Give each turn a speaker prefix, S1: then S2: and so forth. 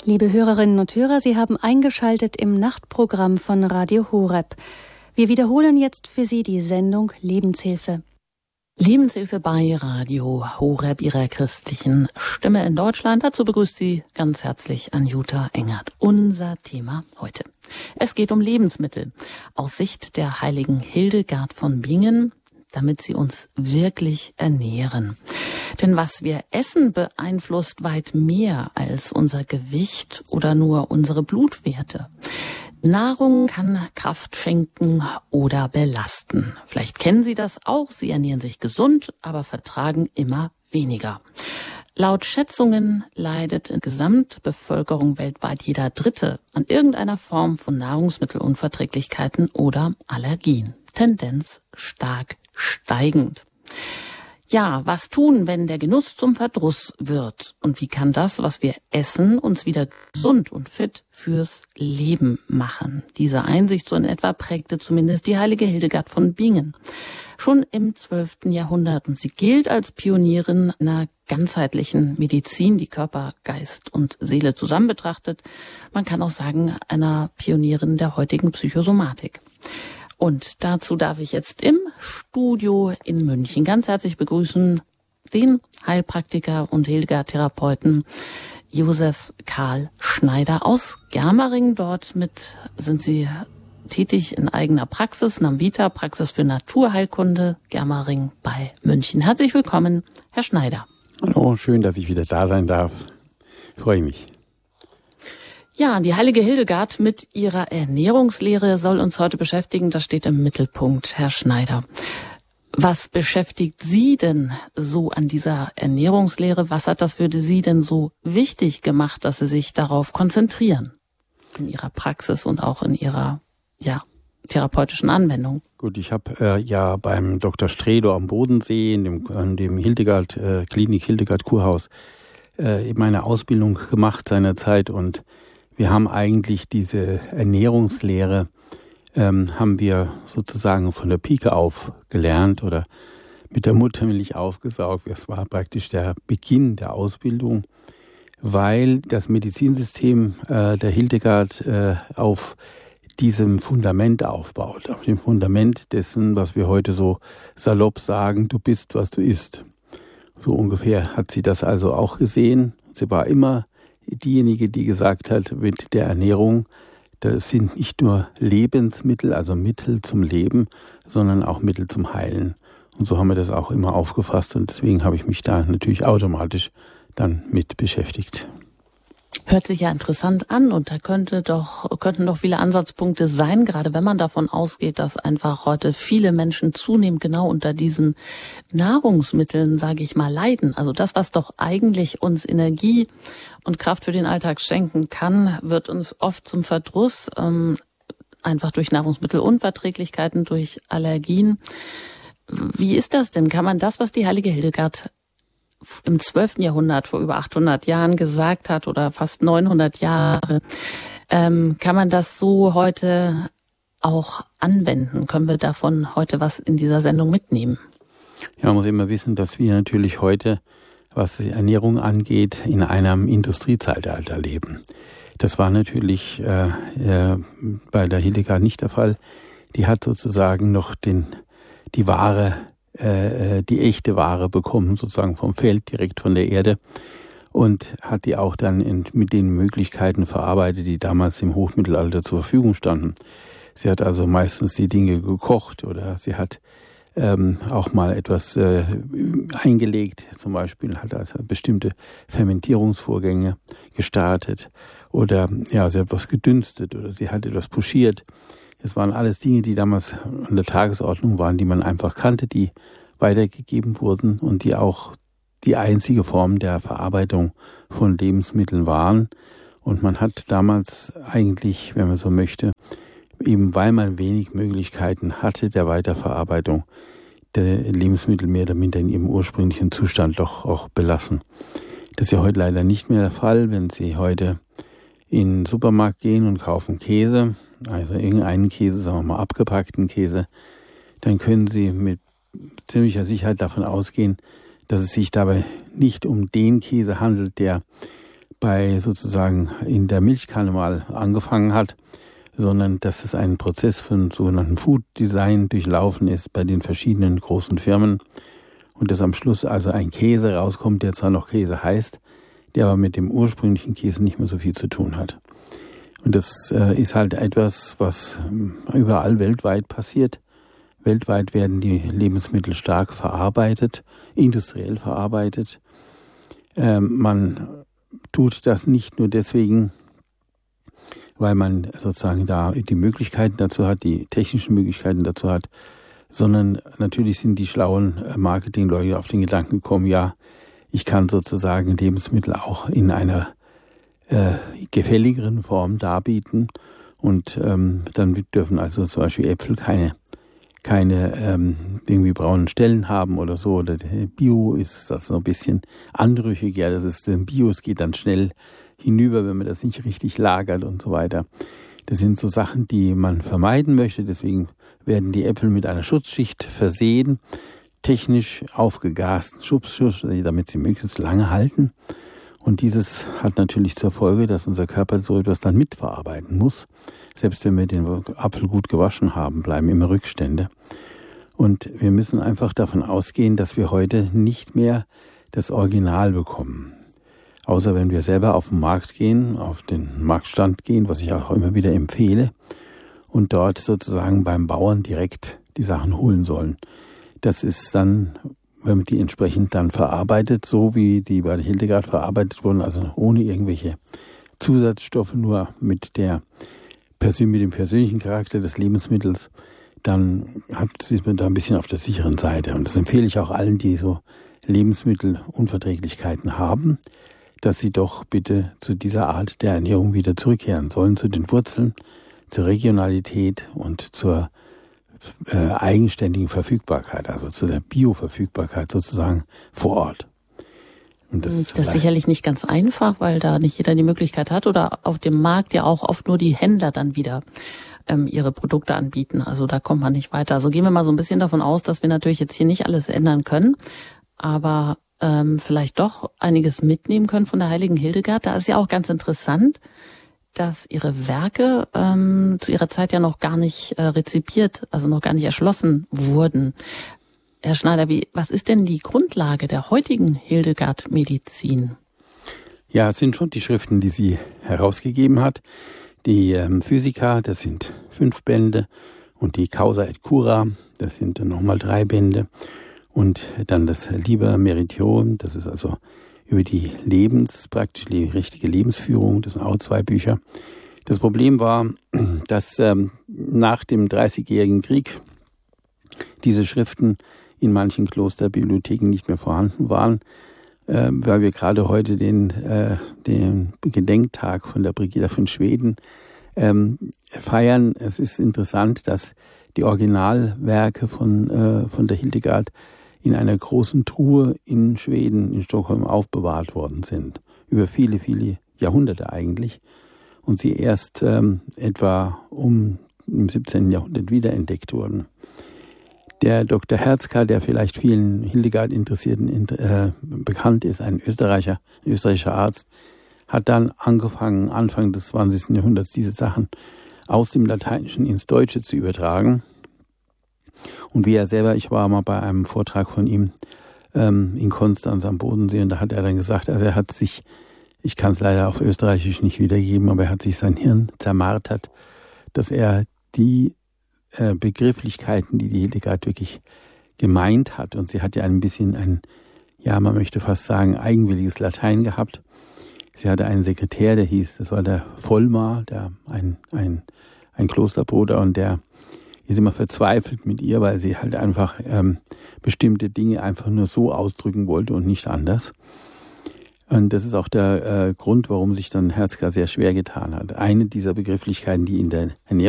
S1: Liebe Hörerinnen und Hörer, Sie haben eingeschaltet im Nachtprogramm von Radio Horeb. Wir wiederholen jetzt für Sie die Sendung Lebenshilfe.
S2: Lebenshilfe bei Radio Horeb, Ihrer christlichen Stimme in Deutschland. Dazu begrüßt Sie ganz herzlich Anjuta Engert. Unser Thema heute. Es geht um Lebensmittel aus Sicht der heiligen Hildegard von Bingen, damit sie uns wirklich ernähren. Denn was wir essen, beeinflusst weit mehr als unser Gewicht oder nur unsere Blutwerte. Nahrung kann Kraft schenken oder belasten. Vielleicht kennen Sie das auch. Sie ernähren sich gesund, aber vertragen immer weniger. Laut Schätzungen leidet in der Gesamtbevölkerung weltweit jeder Dritte an irgendeiner Form von Nahrungsmittelunverträglichkeiten oder Allergien. Tendenz stark steigend. Ja, was tun, wenn der Genuss zum Verdruss wird? Und wie kann das, was wir essen, uns wieder gesund und fit fürs Leben machen? Diese Einsicht so in etwa prägte zumindest die heilige Hildegard von Bingen schon im 12. Jahrhundert. Und sie gilt als Pionierin einer ganzheitlichen Medizin, die Körper, Geist und Seele zusammen betrachtet. Man kann auch sagen, einer Pionierin der heutigen Psychosomatik. Und dazu darf ich jetzt im Studio in München ganz herzlich begrüßen den Heilpraktiker und Hildegard-Therapeuten Josef Karl Schneider aus Germering. Dort sind Sie tätig in eigener Praxis, Namvita, Praxis für Naturheilkunde, Germering bei München. Herzlich willkommen, Herr Schneider.
S3: Hallo, schön, dass ich wieder da sein darf. Freue mich.
S2: Ja, die heilige Hildegard mit ihrer Ernährungslehre soll uns heute beschäftigen. Das steht im Mittelpunkt, Herr Schneider. Was beschäftigt Sie denn so an dieser Ernährungslehre? Was hat das für Sie denn so wichtig gemacht, dass Sie sich darauf konzentrieren? In Ihrer Praxis und auch in Ihrer, therapeutischen Anwendung.
S3: Gut, ich habe beim Dr. Stredow am Bodensee, in dem Hildegard, Klinik Hildegard Kurhaus, meine Ausbildung gemacht seinerzeit, und wir haben eigentlich diese Ernährungslehre, haben wir sozusagen von der Pike auf gelernt oder mit der Muttermilch aufgesaugt. Das war praktisch der Beginn der Ausbildung, weil das Medizinsystem der Hildegard auf diesem Fundament aufbaut, auf dem Fundament dessen, was wir heute so salopp sagen, du bist, was du isst. So ungefähr hat sie das also auch gesehen. Sie war immer diejenige, die gesagt hat, mit der Ernährung, das sind nicht nur Lebensmittel, also Mittel zum Leben, sondern auch Mittel zum Heilen. Und so haben wir das auch immer aufgefasst, und deswegen habe ich mich da natürlich automatisch dann mit beschäftigt.
S2: Hört sich ja interessant an, und da könnten doch viele Ansatzpunkte sein, gerade wenn man davon ausgeht, dass einfach heute viele Menschen zunehmend genau unter diesen Nahrungsmitteln, sage ich mal, leiden. Also das, was doch eigentlich uns Energie und Kraft für den Alltag schenken kann, wird uns oft zum Verdruss, einfach durch Nahrungsmittelunverträglichkeiten, durch Allergien. Wie ist das denn? Kann man das, was die heilige Hildegard im 12. Jahrhundert, vor über 800 Jahren gesagt hat, oder fast 900 Jahre, kann man das so heute auch anwenden? Können wir davon heute was in dieser Sendung mitnehmen?
S3: Ja, man muss immer wissen, dass wir natürlich heute, was die Ernährung angeht, in einem Industriezeitalter leben. Das war natürlich bei der Hildegard nicht der Fall. Die hat sozusagen noch die echte Ware bekommen, sozusagen vom Feld, direkt von der Erde, und hat die auch dann mit den Möglichkeiten verarbeitet, die damals im Hochmittelalter zur Verfügung standen. Sie hat also meistens die Dinge gekocht, oder sie hat auch mal etwas eingelegt, zum Beispiel hat also bestimmte Fermentierungsvorgänge gestartet, oder sie hat etwas gedünstet, oder sie hat etwas pochiert. Das waren alles Dinge, die damals an der Tagesordnung waren, die man einfach kannte, die weitergegeben wurden und die auch die einzige Form der Verarbeitung von Lebensmitteln waren. Und man hat damals eigentlich, wenn man so möchte, eben weil man wenig Möglichkeiten hatte der Weiterverarbeitung, der Lebensmittel mehr oder minder in ihrem ursprünglichen Zustand doch auch belassen. Das ist ja heute leider nicht mehr der Fall. Wenn Sie heute in den Supermarkt gehen und kaufen Käse, also irgendeinen Käse, sagen wir mal abgepackten Käse, dann können Sie mit ziemlicher Sicherheit davon ausgehen, dass es sich dabei nicht um den Käse handelt, der bei sozusagen in der Milchkanne mal angefangen hat, sondern dass es einen Prozess von sogenannten Food Design durchlaufen ist bei den verschiedenen großen Firmen und dass am Schluss also ein Käse rauskommt, der zwar noch Käse heißt, der aber mit dem ursprünglichen Käse nicht mehr so viel zu tun hat. Und das ist halt etwas, was überall weltweit passiert. Weltweit werden die Lebensmittel stark verarbeitet, industriell verarbeitet. Man tut das nicht nur deswegen, weil man sozusagen da die Möglichkeiten dazu hat, die technischen Möglichkeiten dazu hat, sondern natürlich sind die schlauen Marketingleute auf den Gedanken gekommen, ja, ich kann sozusagen Lebensmittel auch in einer gefälligeren Form darbieten und dann dürfen also zum Beispiel Äpfel keine irgendwie braunen Stellen haben oder so. Oder Bio ist das so ein bisschen anrüchig. Ja, das ist Bio, es geht dann schnell hinüber, wenn man das nicht richtig lagert und so weiter. Das sind so Sachen, die man vermeiden möchte. Deswegen werden die Äpfel mit einer Schutzschicht versehen, technisch aufgegasten Schutzschicht, damit sie möglichst lange halten. Und dieses hat natürlich zur Folge, dass unser Körper so etwas dann mitverarbeiten muss. Selbst wenn wir den Apfel gut gewaschen haben, bleiben immer Rückstände. Und wir müssen einfach davon ausgehen, dass wir heute nicht mehr das Original bekommen. Außer wenn wir selber auf den Markt gehen, auf den Marktstand gehen, was ich auch immer wieder empfehle, und dort sozusagen beim Bauern direkt die Sachen holen sollen. Das ist dann, wenn man die entsprechend dann verarbeitet, so wie die bei der Hildegard verarbeitet wurden, also ohne irgendwelche Zusatzstoffe, nur mit dem persönlichen Charakter des Lebensmittels, dann ist man da ein bisschen auf der sicheren Seite. Und das empfehle ich auch allen, die so Lebensmittelunverträglichkeiten haben, dass sie doch bitte zu dieser Art der Ernährung wieder zurückkehren sollen, zu den Wurzeln, zur Regionalität und zur eigenständigen Verfügbarkeit, also zu der Bioverfügbarkeit sozusagen vor Ort.
S2: Und das ist sicherlich nicht ganz einfach, weil da nicht jeder die Möglichkeit hat oder auf dem Markt ja auch oft nur die Händler dann wieder ihre Produkte anbieten. Also da kommt man nicht weiter. Also gehen wir mal so ein bisschen davon aus, dass wir natürlich jetzt hier nicht alles ändern können, aber vielleicht doch einiges mitnehmen können von der heiligen Hildegard. Da ist ja auch ganz interessant, dass ihre Werke zu ihrer Zeit ja noch gar nicht rezipiert, also noch gar nicht erschlossen wurden. Herr Schneider, was ist denn die Grundlage der heutigen Hildegard-Medizin?
S3: Ja, es sind schon die Schriften, die sie herausgegeben hat. Die Physica, das sind 5 Bände, und die Causa et Cura, das sind dann nochmal 3 Bände. Und dann das Liber Meritio, das ist also über die praktisch die richtige Lebensführung, das sind auch 2 Bücher. Das Problem war, dass nach dem 30-jährigen Krieg diese Schriften in manchen Klosterbibliotheken nicht mehr vorhanden waren, weil wir gerade heute den Gedenktag von der Brigida von Schweden feiern. Es ist interessant, dass die Originalwerke von der Hildegard in einer großen Truhe in Schweden, in Stockholm, aufbewahrt worden sind. Über viele, viele Jahrhunderte eigentlich. Und sie erst etwa im 17. Jahrhundert wiederentdeckt wurden. Der Dr. Herzka, der vielleicht vielen Hildegard-Interessierten bekannt ist, ein österreichischer Arzt, hat dann angefangen, Anfang des 20. Jahrhunderts diese Sachen aus dem Lateinischen ins Deutsche zu übertragen. Und wie er selber, ich war mal bei einem Vortrag von ihm in Konstanz am Bodensee, und da hat er dann gesagt, also er hat sich, ich kann es leider auf Österreichisch nicht wiedergeben, aber er hat sich sein Hirn zermartert, dass er die Begrifflichkeiten, die Hildegard wirklich gemeint hat, und sie hat ja ein bisschen man möchte fast sagen, eigenwilliges Latein gehabt. Sie hatte einen Sekretär, der hieß, das war der Vollmar, ein Klosterbruder, und der ist immer verzweifelt mit ihr, weil sie halt einfach bestimmte Dinge einfach nur so ausdrücken wollte und nicht anders. Und das ist auch der Grund, warum sich dann Herzka sehr schwer getan hat. Eine dieser Begrifflichkeiten, die in der Ernährung